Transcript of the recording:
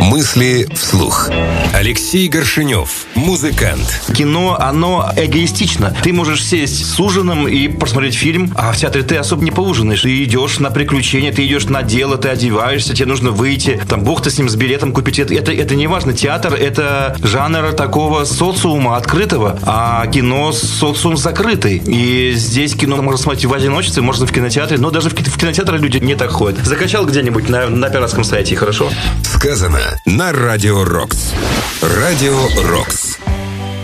Мысли вслух. Алексей Горшенев, музыкант. Кино, оно эгоистично. Ты можешь сесть с ужином и посмотреть фильм, а в театре ты особо не поужинаешь. Ты идешь на приключения, ты идешь на дело, ты одеваешься, тебе нужно выйти, там, бог ты с ним, с билетом купить. Это не важно. Театр — это жанр такого социума открытого, а кино — социум закрытый. И здесь кино можно смотреть в одиночестве, можно в кинотеатре, но даже в кинотеатре люди не так ходят. Закачал где-нибудь на пиратском сайте, хорошо? Сказано на Радио Рокс. Радио Рокс.